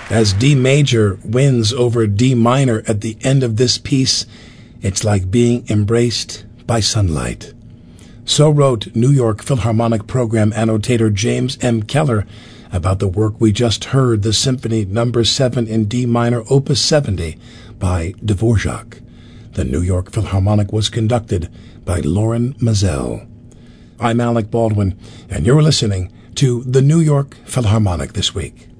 As D major wins over D minor at the end of this piece, it's like being embraced by sunlight. So wrote New York Philharmonic program annotator James M. Keller about the work we just heard, the Symphony No. 7 in D minor, Opus 70 by Dvorak. The New York Philharmonic was conducted by Loren Maazel. I'm Alec Baldwin, and you're listening to the New York Philharmonic This Week.